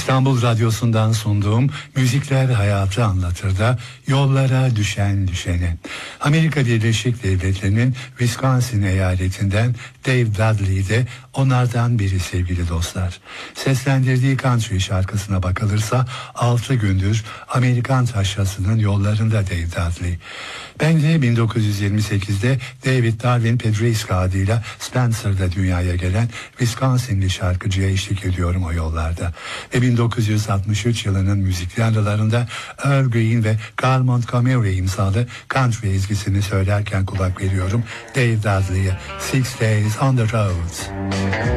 İstanbul Radyosu'ndan sunduğum Müzikler Hayatı Anlatır'da yollara düşen düşene. Amerika Birleşik Devletleri'nin Wisconsin eyaletinden Dave Dudley de onlardan biri sevgili dostlar. Seslendirdiği country şarkısına bakılırsa 6 gündür Amerikan taşrasının yollarında Dave Dudley. Ben de 1928'de David Darwin Pedriska adıyla Spencer'da dünyaya gelen Wisconsinli şarkıcıya eşlik ediyorum o yollarda. Ve 1963 yılının müzikli aralarında Earl Green ve Carl Montgomery imzalı country ezgisini söylerken kulak veriyorum Dave Dudley'e. 6 Days on the Road.